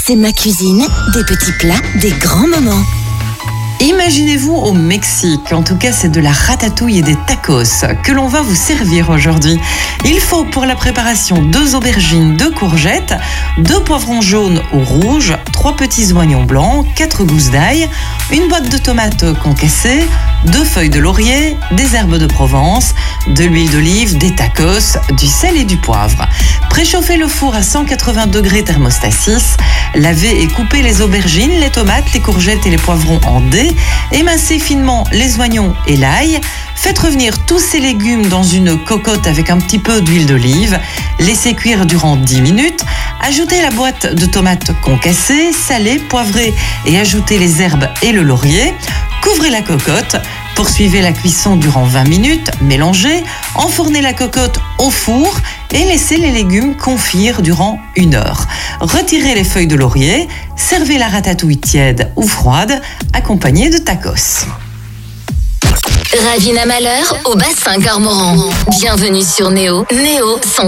C'est ma cuisine, des petits plats, des grands moments. Imaginez-vous au Mexique, en tout cas c'est de la ratatouille et des tacos que l'on va vous servir aujourd'hui. Il faut pour la préparation 2 aubergines, 2 courgettes, 2 poivrons jaunes ou rouges, 3 petits oignons blancs, 4 gousses d'ail, une boîte de tomates concassées, 2 feuilles de laurier, des herbes de Provence, de l'huile d'olive, des tacos, du sel et du poivre. Préchauffez le four à 180 degrés thermostat 6, lavez et coupez les aubergines, les tomates, les courgettes et les poivrons en dés. Émincez finement les oignons et l'ail. Faites revenir tous ces légumes dans une cocotte avec un petit peu d'huile d'olive. Laissez cuire durant 10 minutes. Ajoutez la boîte de tomates concassées, salez, poivrez et ajoutez les herbes et le laurier. Couvrez la cocotte. Poursuivez la cuisson durant 20 minutes. Mélangez. Enfournez la cocotte au four et laissez les légumes confire durant 1 heure. Retirez les feuilles de laurier. Servez la ratatouille tiède ou froide, accompagnée de tacos. Ravina Malheur au bassin Cormoran. Bienvenue sur Néo. Néo, son